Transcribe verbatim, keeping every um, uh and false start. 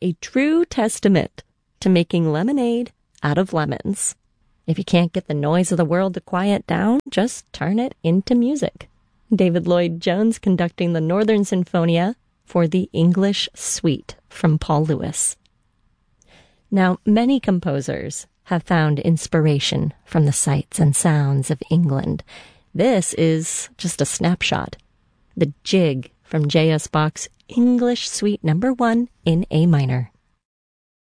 a true testament to making lemonade out of lemons. If you can't get the noise of the world to quiet down, just turn it into music. David Lloyd Jones conducting the Northern Sinfonia for the English Suite from Paul Lewis. Now, many composers have found inspiration from the sights and sounds of England. This is just a snapshot. The Jig from J S. Bach's English Suite Number One in A minor.